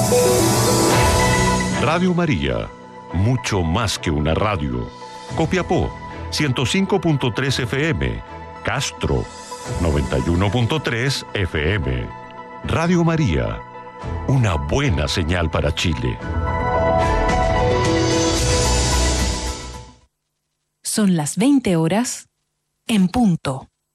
Radio María, mucho más que una radio. Copiapó, 105.3 FM. Castro, 91.3 FM. Radio María, una buena señal para Chile. Son las 20 horas en punto.